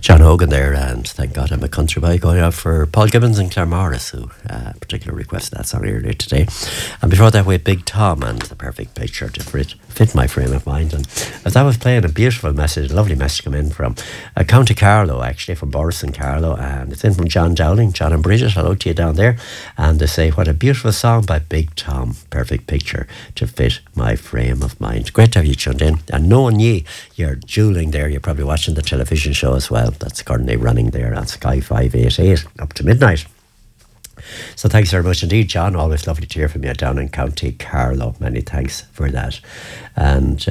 John Hogan there, and thank God I'm a country boy, going out for Paul Gibbons and Claire Morris, who particularly requested that song earlier today. And before that, we had Big Tom and The Perfect Picture to fit my frame of mind. And as I was playing, a beautiful message, a lovely message come in from County Carlow, actually, from Boris and Carlow, and it's in from John Dowling. John and Bridget, hello to you down there. And they say, what a beautiful song by Big Tom, Perfect Picture to fit my frame of mind. Great to have you tuned in. And knowing you're dueling there, you're probably watching the television show as well. That's currently running there on Sky 588 up to midnight. So thanks very much indeed, John. Always lovely to hear from you down in County Carlow. Many thanks for that. And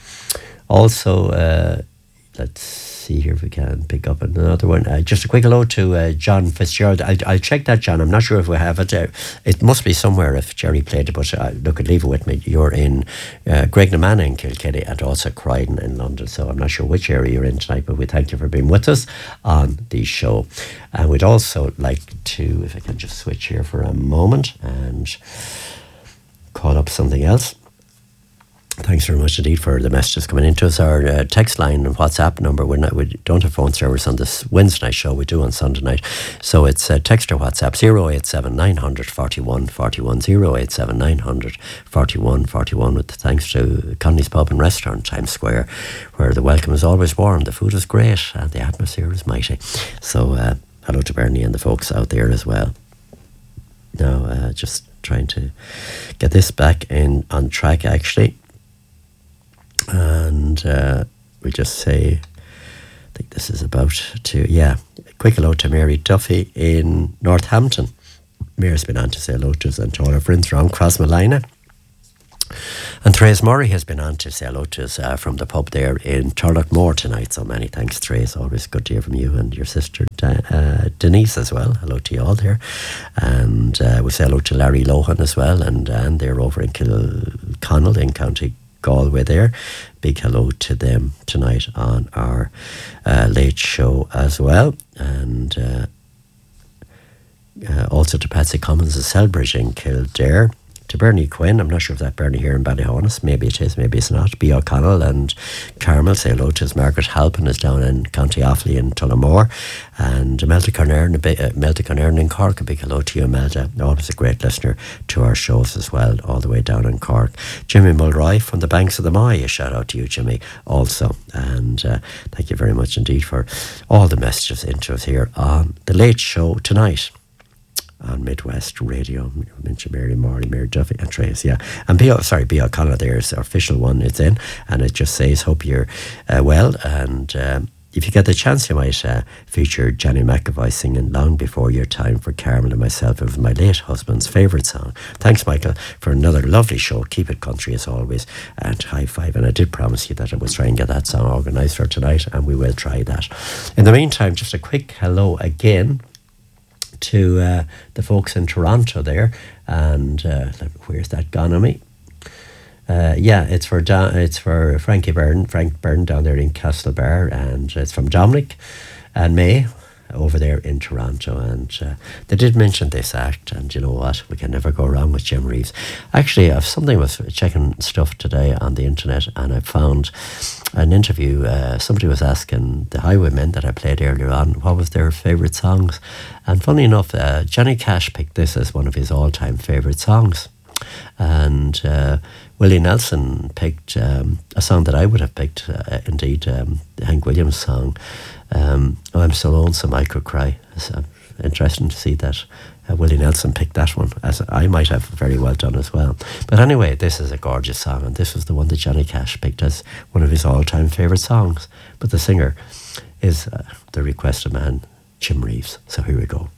also, let's see here if we can pick up another one. Just a quick hello to John Fitzgerald. I'll check that, John. I'm not sure if we have it. It must be somewhere if Jerry played it, but look, leave it with me. You're in Graignamanagh in Kilkenny and also Croydon in London, so I'm not sure which area you're in tonight, but we thank you for being with us on the show. And we'd also like to, if I can just switch here for a moment and call up something else. Thanks very much indeed for the messages coming into us. Our text line and WhatsApp number, we don't have phone service on this Wednesday night show, we do on Sunday night. So it's text or WhatsApp 087 900 41 41, 087 900 41 41, with thanks to Conley's Pub and Restaurant, Times Square, where the welcome is always warm, the food is great and the atmosphere is mighty. So hello to Bernie and the folks out there as well. Now just trying to get this back on track actually. And we just say, I think this is about to, quick hello to Mary Duffy in Northampton. Mary's been on to say hello to us and to all our friends from Crossmalina. And Therese Murray has been on to say hello to us from the pub there in Turlockmore tonight. So many thanks, Therese. Always good to hear from you and your sister Denise as well. Hello to you all there. And we say hello to Larry Lohan as well. And they're over in Kilconnell in County Galway there. Big hello to them tonight on our late show as well. And also to Patsy Commons of Selbridge in Kildare. To Bernie Quinn, I'm not sure if that Bernie here in Ballyhonus, maybe it is, maybe it's not. B. O'Connell and Carmel say hello to us. Margaret Halpin is down in County Offaly in Tullamore. And Imelda Conern in Cork, a big hello to you, Imelda. Always a great listener to our shows as well, all the way down in Cork. Jimmy Mulroy from the banks of the Moy, a shout out to you, Jimmy, also. And thank you very much indeed for all the messages into us here on The Late Show tonight on Midwest Radio. I mentioned Mary Morley, Mary Duffy and Trace, and B. O'Connor there's our official one, it's in, and it just says hope you're well, and if you get the chance you might feature Johnny McAvoy singing Long Before Your Time for Carmel and myself. It was my late husband's favourite song. Thanks, Michael, for another lovely show. Keep it country as always, and high five. And I did promise you that I was trying to get that song organised for tonight, and we will try that. In the meantime, just a quick hello again to the folks in Toronto there, and where's that gone on me? It's for Frank Byrne down there in Castlebar, and it's from Dominic and May over there in Toronto. And they did mention this act, and you know what, we can never go wrong with Jim Reeves. Actually, I was checking stuff today on the internet, and I found an interview. Somebody was asking the Highwaymen that I played earlier on what was their favourite songs, and funny enough, Johnny Cash picked this as one of his all-time favourite songs. And Willie Nelson picked a song that I would have picked, indeed, the Hank Williams song, Oh, I'm So Lonesome I Could Cry. It's interesting to see that Willie Nelson picked that one, as I might have very well done as well. But anyway, this is a gorgeous song, and this was the one that Johnny Cash picked as one of his all-time favourite songs. But the singer is the requested man, Jim Reeves. So here we go.